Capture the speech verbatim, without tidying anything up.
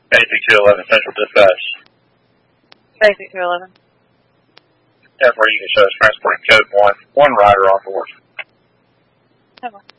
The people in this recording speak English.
Basic two eleven Central Dispatch. Basic two eleven. Therefore, you can show us transporting code one, one rider on board. Okay.